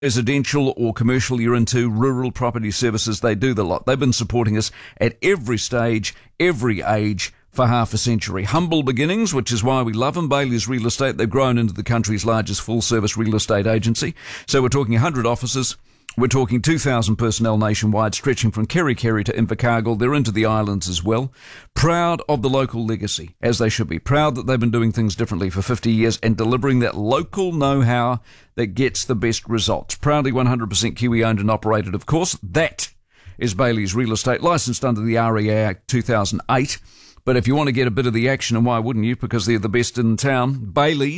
residential or commercial you're into, rural property services, they do the lot. They've been supporting us at every stage, every age, for half a century. Humble beginnings, which is why we love them. Bailey's Real Estate, they've grown into the country's largest full-service real estate agency. So we're talking 100 offices. We're talking 2,000 personnel nationwide, stretching from Kerikeri to Invercargill. They're into the islands as well. Proud of the local legacy, as they should be. Proud that they've been doing things differently for 50 years and delivering that local know-how that gets the best results. Proudly 100% Kiwi-owned and operated, of course. That is Bailey's Real Estate, licensed under the REA Act 2008. But if you want to get a bit of the action, and why wouldn't you, because they're the best in town,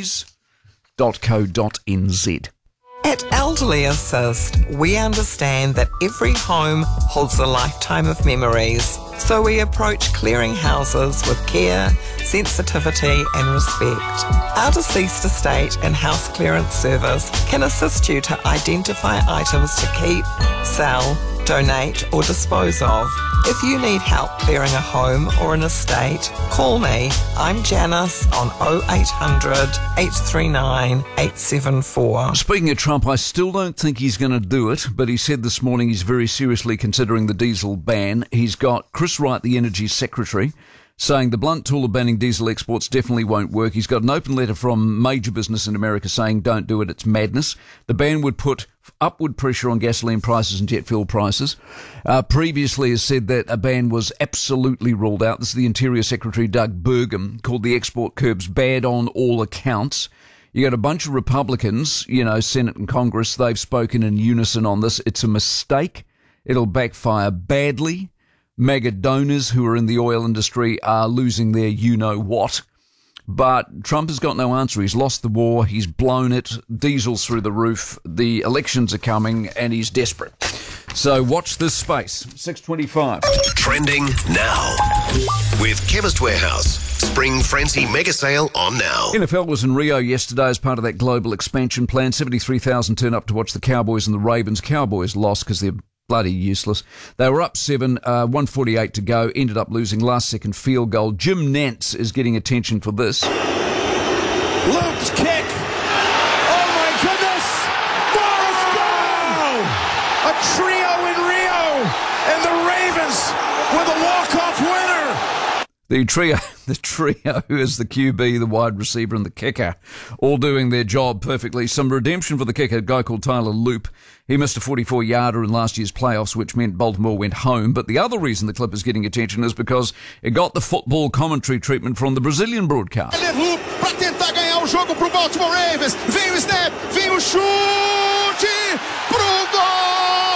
baileys.co.nz. At Elderly Assist, we understand that every home holds a lifetime of memories, so we approach clearing houses with care, sensitivity and respect. Our deceased estate and house clearance service can assist you to identify items to keep, sell, donate or dispose of. If you need help clearing a home or an estate, call me. I'm Janice on 0800 839 874. Speaking of Trump, I still don't think he's going to do it, but he said this morning he's very seriously considering the diesel ban. He's got Chris Wright, the Energy Secretary, saying the blunt tool of banning diesel exports definitely won't work. He's got an open letter from major business in America saying don't do it, it's madness. The ban would put upward pressure on gasoline prices and jet fuel prices. Previously has said that a ban was absolutely ruled out. This is the Interior Secretary Doug Burgum, called the export curbs bad on all accounts. You got a bunch of Republicans, Senate and Congress, they've spoken in unison on this. It's a mistake. It'll backfire badly. Mega donors who are in the oil industry are losing their you-know-what. But Trump has got no answer. He's lost the war. He's blown it. Diesel's through the roof. The elections are coming, and he's desperate. So watch this space. 6:25. Trending now with Chemist Warehouse. Spring Frenzy mega sale on now. NFL was in Rio yesterday as part of that global expansion plan. 73,000 turned up to watch the Cowboys and the Ravens. Cowboys lost because they're bloody useless. They were up 7, 1:48 to go, ended up losing last-second field goal. Jim Nantz is getting attention for this. Luke's kick. Oh, my goodness. Morris goal. A trio in Rio, and the Ravens with a walk-off winner. The trio is the QB, the wide receiver, and the kicker, all doing their job perfectly. Some redemption for the kicker, a guy called Tyler Loop. He missed a 44-yarder in last year's playoffs, which meant Baltimore went home. But the other reason the clip is getting attention is because it got the football commentary treatment from the Brazilian broadcast. Loop para tentar ganhar o jogo pro Baltimore Ravens. Vem o snap, vem o chute pro gol!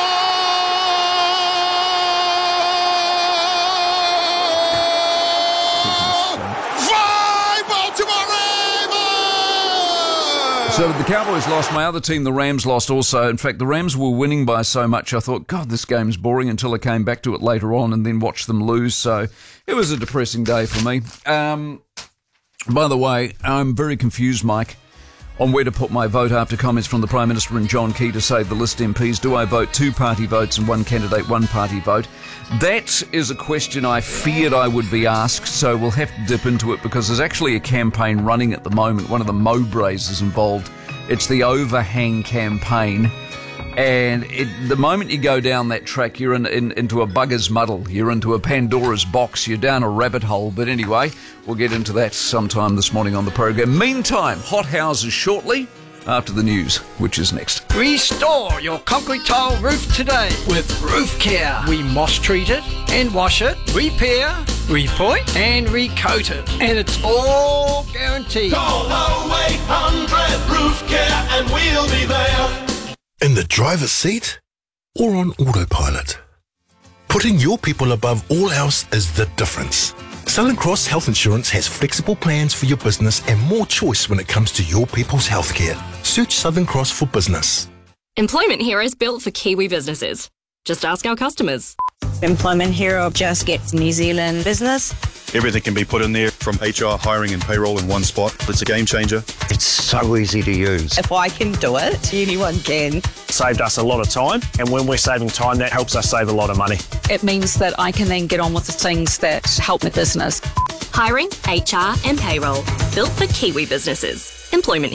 So the Cowboys lost. My other team, the Rams, lost also. In fact, the Rams were winning by so much, I thought, God, this game's boring, until I came back to it later on and then watched them lose. So it was a depressing day for me. By the way, I'm very confused, Mike, on where to put my vote after comments from the Prime Minister and John Key to save the list MPs. Do I vote 2 party votes and 1 candidate, 1 party vote? That is a question I feared I would be asked, so we'll have to dip into it because there's actually a campaign running at the moment. One of the Mowbrays is involved. It's the Overhang campaign. And the moment you go down that track, you're into a bugger's muddle. You're into a Pandora's box. You're down a rabbit hole. But anyway, we'll get into that sometime this morning on the program. Meantime, hot houses shortly after the news, which is next. Restore your concrete tile roof today with Roof Care. We moss treat it and wash it, repair, repoint and recoat it. And it's all guaranteed. Call 0800 Roof Care and we'll be there. In the driver's seat or on autopilot? Putting your people above all else is the difference. Southern Cross Health Insurance has flexible plans for your business and more choice when it comes to your people's healthcare. Search Southern Cross for business. Employment Hero is built for Kiwi businesses. Just ask our customers. Employment Hero just gets New Zealand business. Everything can be put in there, from HR, hiring and payroll in one spot. It's a game changer. It's so easy to use. If I can do it, anyone can. Saved us a lot of time, and when we're saving time, that helps us save a lot of money. It means that I can then get on with the things that help my business. Hiring, HR and payroll. Built for Kiwi businesses. Employment Hero.